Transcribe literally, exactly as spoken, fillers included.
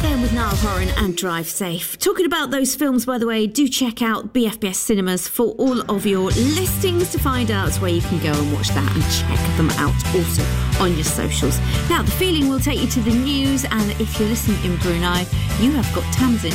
With Niall Horan and Drive Safe. Talking about those films, by the way, do check out B F B S Cinemas for all of your listings to find out where you can go and watch that, and check them out also on your socials. Now, The Feeling will take you to the news, and if you're listening in Brunei, you have got Tamsin